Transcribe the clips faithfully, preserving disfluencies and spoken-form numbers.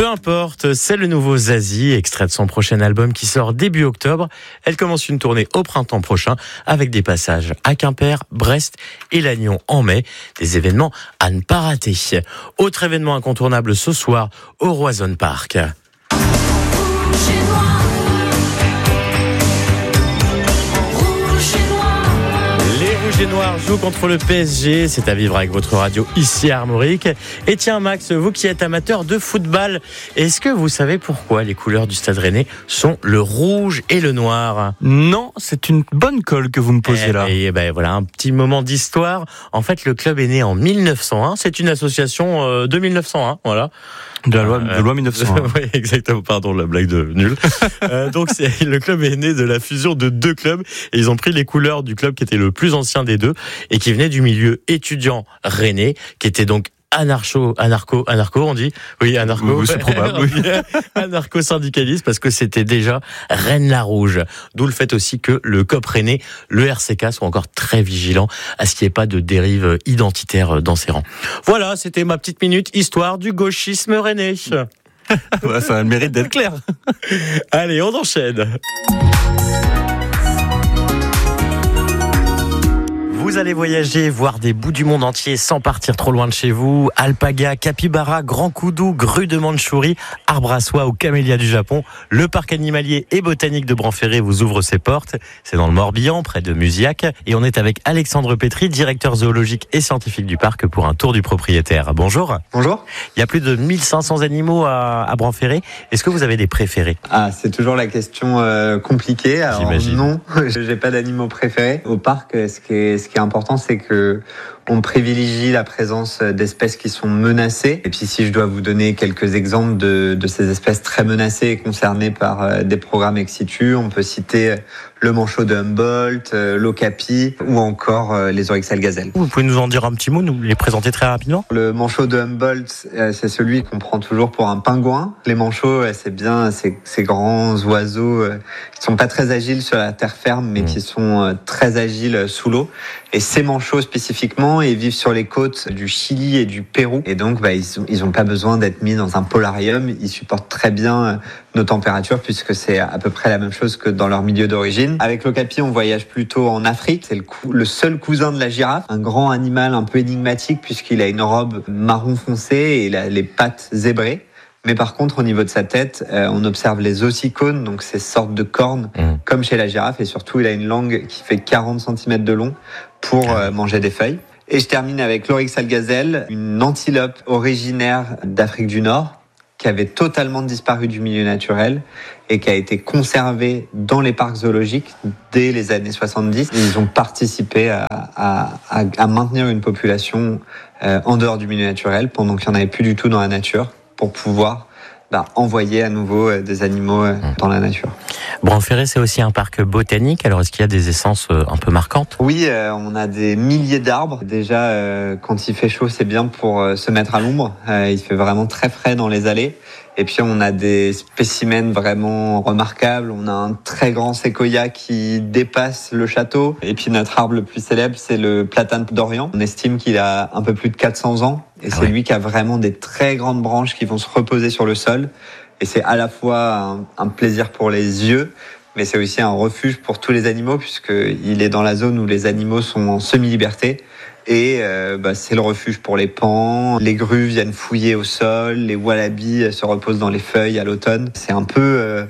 Peu importe, c'est le nouveau Zazie, extrait de son prochain album qui sort début octobre. Elle commence une tournée au printemps prochain avec des passages à Quimper, Brest et Lannion en mai. Des événements à ne pas rater. Autre événement incontournable ce soir au Roazhon Park. Les Noirs jouent contre le P S G, c'est à vivre avec votre radio ici à Armorique. Et tiens Max, vous qui êtes amateur de football, est-ce que vous savez pourquoi les couleurs du Stade Rennais sont le rouge et le noir ? Non, c'est une bonne colle que vous me posez eh là. Et ben voilà, un petit moment d'histoire. En fait, le club est né en mille neuf cent un, c'est une association euh, de mille neuf cent un, voilà. De la loi, euh, de loi mille neuf cent un. Oui, exactement, pardon, la blague de nul. euh, donc c'est, le club est né de la fusion de deux clubs et ils ont pris les couleurs du club qui était le plus ancien des deux et qui venait du milieu étudiant rennais, qui était donc anarcho, anarcho, anarcho, on dit? Oui, anarcho. Oui, c'est probable, oui. Anarcho-syndicaliste, parce que c'était déjà Rennes-la-Rouge. D'où le fait aussi que le C O P rennais, le R C K sont encore très vigilants à ce qu'il n'y ait pas de dérive identitaire dans ses rangs. Voilà, c'était ma petite minute histoire du gauchisme rennais. Ouais, ça a le mérite d'être clair. Allez, on enchaîne. Vous allez voyager, voir des bouts du monde entier sans partir trop loin de chez vous. Alpaga, capybara, grand koudou, grue de Mandchourie, arbre à soie ou camélia du Japon. Le parc animalier et botanique de Branferré vous ouvre ses portes. C'est dans le Morbihan, près de Musiac. Et on est avec Alexandre Pétry, directeur zoologique et scientifique du parc, pour un tour du propriétaire. Bonjour. Bonjour. Il y a plus de mille cinq cents animaux à, à Branferré. Est-ce que vous avez des préférés ? Ah, c'est toujours la question euh, compliquée. Alors, J'imagine. Non, j'ai pas d'animaux préférés. Au parc, ce qui est, ce qui est important, c'est que on privilégie la présence d'espèces qui sont menacées. Et puis, si je dois vous donner quelques exemples de, de ces espèces très menacées et concernées par des programmes ex situ, on peut citer le manchot de Humboldt, l'okapi ou encore les oryxales gazelles. Vous pouvez nous en dire un petit mot, nous les présenter très rapidement ? Le manchot de Humboldt, c'est celui qu'on prend toujours pour un pingouin. Les manchots, c'est bien ces, ces grands oiseaux qui sont pas très agiles sur la terre ferme, mais mmh. qui sont très agiles sous l'eau. Et ces manchots spécifiquement, ils vivent sur les côtes du Chili et du Pérou. Et donc, bah, ils ont, ils ont pas besoin d'être mis dans un polarium. Ils supportent très bien nos températures puisque c'est à peu près la même chose que dans leur milieu d'origine. Avec l'okapi, on voyage plutôt en Afrique. C'est le, cou- le seul cousin de la girafe. Un grand animal un peu énigmatique puisqu'il a une robe marron foncé et il a les pattes zébrées. Mais par contre, au niveau de sa tête, euh, on observe les ossicones, donc ces sortes de cornes, mmh. comme chez la girafe. Et surtout, il a une langue qui fait quarante centimètres de long pour euh, manger des feuilles. Et je termine avec l'oryxale gazelle, une antilope originaire d'Afrique du Nord, qui avait totalement disparu du milieu naturel et qui a été conservée dans les parcs zoologiques dès les années soixante-dix. Et ils ont participé à, à, à, à maintenir une population euh, en dehors du milieu naturel pendant qu'il n'y en avait plus du tout dans la nature, pour pouvoir bah, envoyer à nouveau euh, des animaux euh, dans la nature. Branferré, c'est aussi un parc botanique. Alors, est-ce qu'il y a des essences euh, un peu marquantes ? Oui, euh, on a des milliers d'arbres. Déjà, euh, quand il fait chaud, c'est bien pour euh, se mettre à l'ombre. Euh, il fait vraiment très frais dans les allées. Et puis, on a des spécimens vraiment remarquables. On a un très grand séquoia qui dépasse le château. Et puis, notre arbre le plus célèbre, c'est le platane d'Orient. On estime qu'il a un peu plus de quatre cents ans. Et c'est ah ouais. lui qui a vraiment des très grandes branches qui vont se reposer sur le sol. Et c'est à la fois un, un plaisir pour les yeux, mais c'est aussi un refuge pour tous les animaux, puisqu'il est dans la zone où les animaux sont en semi-liberté. Et euh, bah, c'est le refuge pour les paons. Les grues viennent fouiller au sol, les wallabies se reposent dans les feuilles à l'automne. C'est un peu euh,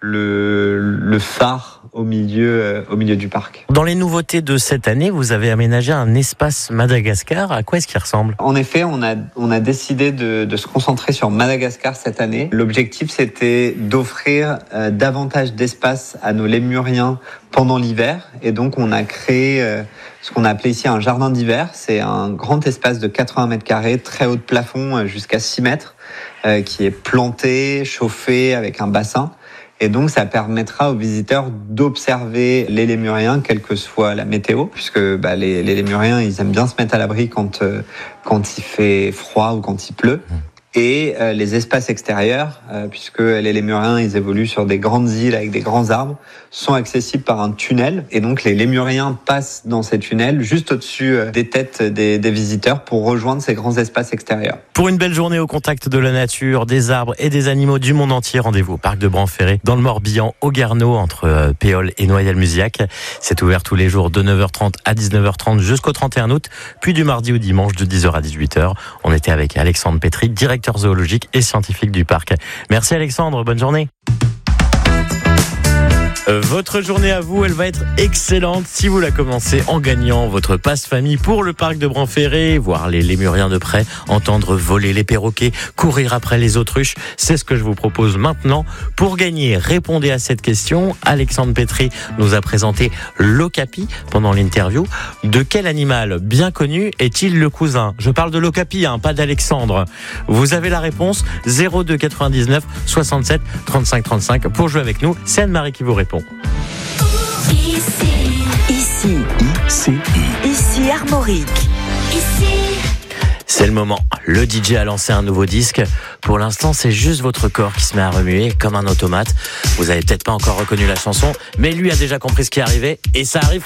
le, le phare au milieu, euh, au milieu du parc. Dans les nouveautés de cette année, vous avez aménagé un espace Madagascar. À quoi est-ce qu'il ressemble ? En effet, on a, on a décidé de, de se concentrer sur Madagascar cette année. L'objectif, c'était d'offrir euh, davantage d'espace à nos lémuriens pendant l'hiver. Et donc, on a créé euh, ce qu'on a appelé ici un jardin d'hiver. C'est un grand espace de quatre-vingts mètres carrés, très haut de plafond, jusqu'à six mètres, euh, qui est planté, chauffé avec un bassin. Et donc, ça permettra aux visiteurs d'observer les lémuriens, quelle que soit la météo, puisque bah, les, les lémuriens, ils aiment bien se mettre à l'abri quand, euh, quand il fait froid ou quand il pleut. et euh, les espaces extérieurs, euh, puisque les lémuriens, ils évoluent sur des grandes îles avec des grands arbres, sont accessibles par un tunnel. Et donc, les lémuriens passent dans ces tunnels juste au-dessus euh, des têtes des, des visiteurs pour rejoindre ces grands espaces extérieurs. Pour une belle journée au contact de la nature, des arbres et des animaux du monde entier, rendez-vous au parc de Branferré, dans le Morbihan, au Garneau, entre euh, Péole et Noyelles-Musillac. C'est ouvert tous les jours de neuf heures trente à dix-neuf heures trente jusqu'au trente et un août, puis du mardi au dimanche de dix heures à dix-huit heures. On était avec Alexandre Pétry, directeur zoologique et scientifique du parc. Merci Alexandre, bonne journée. Votre journée à vous, elle va être excellente si vous la commencez en gagnant votre passe-famille pour le parc de Branferré, voir les lémuriens de près, entendre voler les perroquets, courir après les autruches. C'est ce que je vous propose maintenant. Pour gagner, répondez à cette question. Alexandre Pétry nous a présenté l'okapi pendant l'interview. De quel animal bien connu est-il le cousin ? Je parle de l'okapi, hein, pas d'Alexandre. Vous avez la réponse zéro deux quatre-vingt-dix-neuf soixante-sept trente-cinq trente-cinq. Pour jouer avec nous, c'est Anne-Marie qui vous répond. Ici, ici, Ici. ici Armorique. Ici. C'est le moment. Le D J a lancé un nouveau disque. Pour l'instant, c'est juste votre corps qui se met à remuer comme un automate. Vous avez peut-être pas encore reconnu la chanson, mais lui a déjà compris ce qui arrivait et ça arrive